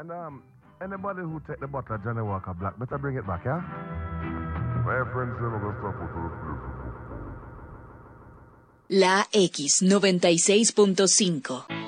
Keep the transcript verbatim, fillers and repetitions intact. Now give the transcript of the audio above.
And um, anybody who take the bottle of Johnny Walker Black, better bring it back, yeah? My friends say I'm gonna stop with those places. La X noventa y seis punto cinco.